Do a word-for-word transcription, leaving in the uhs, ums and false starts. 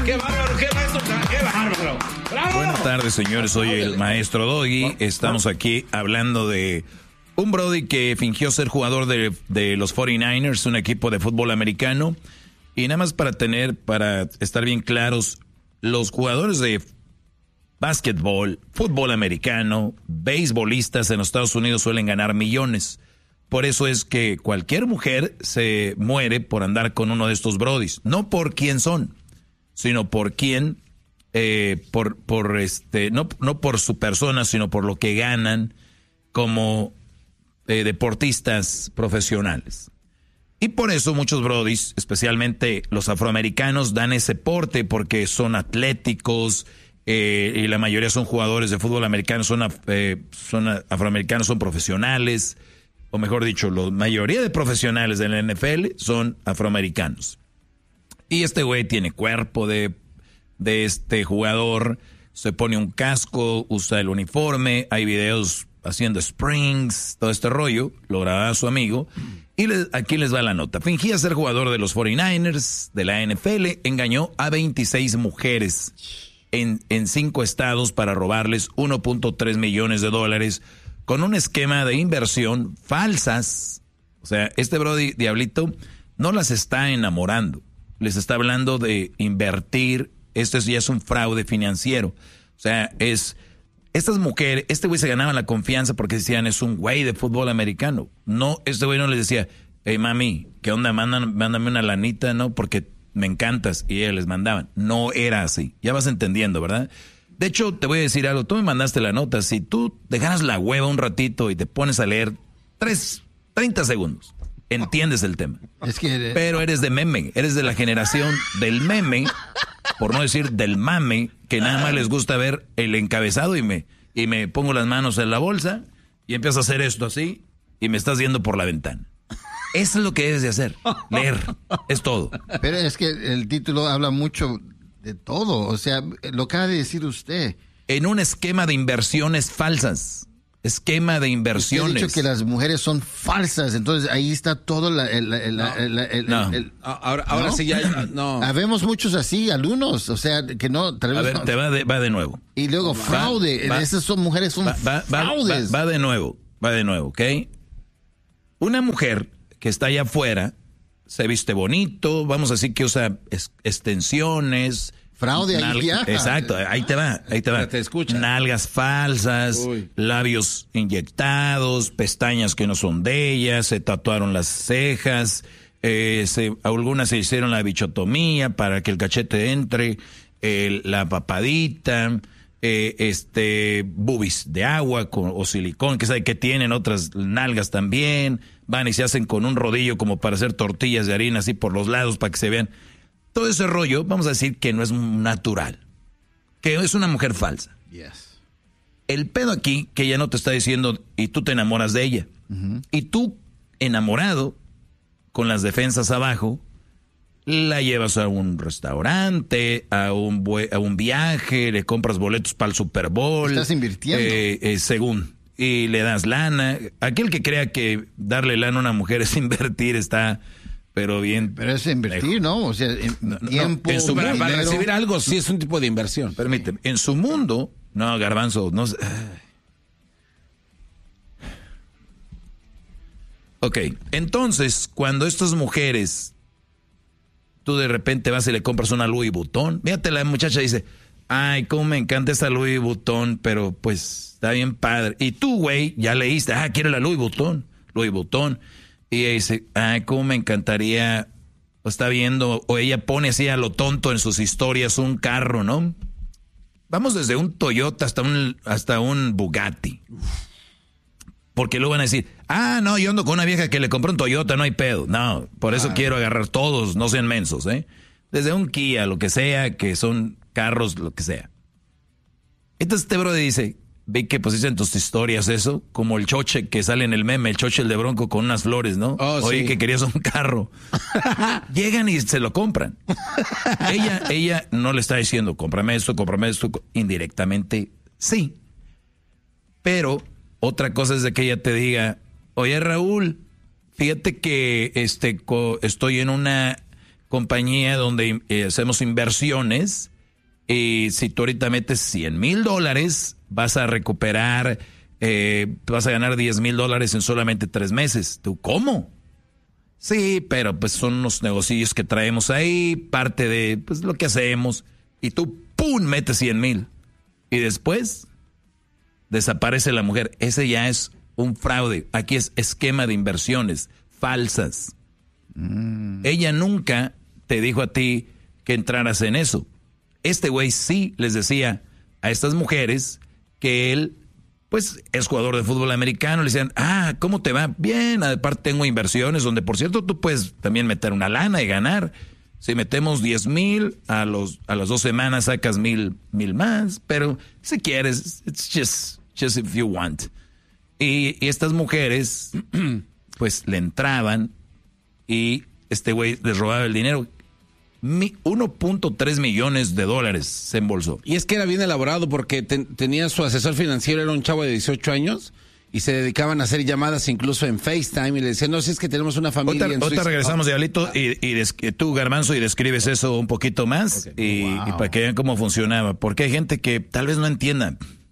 ¡Qué bárbaro, qué maestro! ¡Qué bárbaro! ¡Bravo! Buenas tardes, señores. Soy el maestro Doggy. Estamos aquí hablando de un brody que fingió ser jugador de, de los cuarenta y nueve ers, un equipo de fútbol americano. Y nada más para tener, para estar bien claros, los jugadores de básquetbol, fútbol americano, beisbolistas en los Estados Unidos suelen ganar millones. Por eso es que cualquier mujer se muere por andar con uno de estos brodis. No por quién son, sino por quién, eh, por, por este, no, no por su persona, sino por lo que ganan como eh, deportistas profesionales. Y por eso muchos brodis, especialmente los afroamericanos, dan ese porte porque son atléticos, eh, y la mayoría son jugadores de fútbol americano, son, eh, son afroamericanos, son profesionales, o mejor dicho, la mayoría de profesionales de la N F L son afroamericanos. Y este güey tiene cuerpo de, de este jugador, se pone un casco, usa el uniforme, hay videos haciendo springs, todo este rollo, lo grababa su amigo. Y les, aquí les va la nota. Fingía ser jugador de los cuarenta y nueve ers de la N F L, engañó a veintiséis mujeres en, en cinco estados para robarles uno punto tres millones de dólares con un esquema de inversión falsas. O sea, este brody diablito no las está enamorando, les está hablando de invertir. Esto ya es un fraude financiero. O sea, es... Estas mujeres, este güey se ganaba la confianza porque decían, es un güey de fútbol americano. No, este güey no les decía, hey mami, ¿qué onda? Mándame, mándame una lanita, ¿no? Porque me encantas. Y ellos les mandaban. No era así. Ya vas entendiendo, ¿verdad? De hecho, te voy a decir algo. Tú me mandaste la nota. Si tú dejaras la hueva un ratito y te pones a leer tres, treinta segundos, entiendes el tema. Es que... Pero eres de meme. Eres de la generación del meme, por no decir del mame, que nada más les gusta ver el encabezado y me, y me pongo las manos en la bolsa y empiezo a hacer esto así y me estás viendo por la ventana. Eso es lo que debes de hacer, leer, es todo. Pero es que el título habla mucho de todo, o sea, lo acaba de decir usted. En un esquema de inversiones falsas. Esquema de inversiones. Usted ha dicho que las mujeres son falsas, entonces ahí está todo la, el, el, no, el, el, no. el, el ahora, ahora ¿no? sí ya no. Habemos muchos así, alumnos, o sea, que no... A ver, te va de, va de nuevo. Y luego fraude, va, esas son mujeres, son va, va, fraudes. Va, va, va de nuevo, va de nuevo, ¿ok? Una mujer que está allá afuera, se viste bonito, vamos a decir que usa es, extensiones... Fraude, Nal- ahí viaja. Exacto, ahí te va, ahí te va. Te escucha. Nalgas falsas, Uy. labios inyectados, pestañas que no son de ellas, se tatuaron las cejas, eh, se, algunas se hicieron la bichotomía para que el cachete entre, eh, la papadita, eh, este, boobies de agua con, o silicón, que sabe que tienen otras nalgas también, van y se hacen con un rodillo como para hacer tortillas de harina así por los lados para que se vean. Todo ese rollo, vamos a decir que no es natural, que es una mujer falsa. Yes. El pedo aquí, que ella no te está diciendo, y tú te enamoras de ella. Uh-huh. Y tú, enamorado, con las defensas abajo, la llevas a un restaurante, a un, bue- a un viaje, le compras boletos para el Super Bowl. Estás invirtiendo. Eh, eh, según. Y le das lana. Aquel que crea que darle lana a una mujer es invertir está... Pero bien. Pero es invertir, ¿no? O sea, en No, no, tiempo, en su- Para, para dinero. recibir algo sí es un tipo de inversión. Permíteme, en su mundo, no, Garbanzo, no sé. Ok, entonces, cuando estas mujeres, tú de repente vas y le compras una Louis Vuitton, fíjate, la muchacha dice, ay, cómo me encanta esta Louis Vuitton, pero pues está bien padre. Y tú, güey, ya leíste, ah, quiero la Louis Vuitton, Louis Vuitton. Y ella dice, ay, cómo me encantaría, o está viendo, o ella pone así a lo tonto en sus historias un carro, ¿no? Vamos desde un Toyota hasta un, hasta un Bugatti. Porque luego van a decir, ah, no, yo ando con una vieja que le compró un Toyota, no hay pedo. No, por eso ah. quiero agarrar todos, no sean mensos, ¿eh? Desde un Kia, lo que sea, que son carros, lo que sea. Entonces este brother dice, ve que pues dicen tus historias eso, como el choche que sale en el meme, el choche el de Bronco con unas flores, ¿no? Oh, Oye, sí. que querías un carro. Llegan y se lo compran. ella, ella no le está diciendo, cómprame esto, cómprame esto, indirectamente sí. Pero otra cosa es de que ella te diga, oye Raúl, fíjate que este co- estoy en una compañía donde eh, hacemos inversiones y si tú ahorita metes cien mil dólares, vas a recuperar, eh, vas a ganar diez mil dólares en solamente tres meses. ¿Tú cómo? Sí, pero pues son unos negocios que traemos ahí, parte de pues lo que hacemos, y tú, ¡pum!, metes cien mil. Y después desaparece la mujer. Ese ya es un fraude. Aquí es esquema de inversiones falsas. Mm. Ella nunca te dijo a ti que entraras en eso. Este güey sí les decía a estas mujeres que él, pues, es jugador de fútbol americano. Le decían, ah, ¿cómo te va? Bien, aparte tengo inversiones donde, por cierto, tú puedes también meter una lana y ganar. Si metemos diez mil, a los a las dos semanas sacas mil, mil más. Pero si quieres, it's just, just if you want. Y, y estas mujeres, pues, le entraban y este güey les robaba el dinero. uno punto tres millones de dólares se embolsó. Y es que era bien elaborado porque ten, tenía su asesor financiero, era un chavo de dieciocho años y se dedicaban a hacer llamadas incluso en FaceTime y le decían, no, si es que tenemos una familia Otra, en otra Suiza. regresamos, Diablito, y, y des, tú, Garbanzo, y describes eso un poquito más, okay. y, wow. y para que vean cómo funcionaba. Porque hay gente que tal vez no entienda.